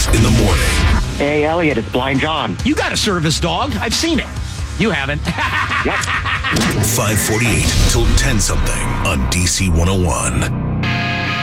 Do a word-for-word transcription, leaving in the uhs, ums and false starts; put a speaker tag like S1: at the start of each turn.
S1: in the morning.
S2: Hey, Elliot, it's Blind John.
S3: You got a service dog. I've seen it. You haven't.
S1: five forty-eight till ten something on D C one oh one.